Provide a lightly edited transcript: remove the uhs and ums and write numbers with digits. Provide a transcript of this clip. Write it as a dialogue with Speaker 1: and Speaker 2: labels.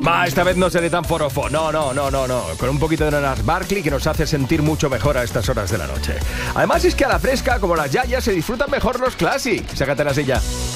Speaker 1: Esta vez no seré tan forofo. No. Con un poquito de Gnarls Barkley que nos hace sentir mucho mejor a estas horas de la noche. Además es que a la fresca, como las yayas, se disfrutan mejor los Classic. Sácate la silla.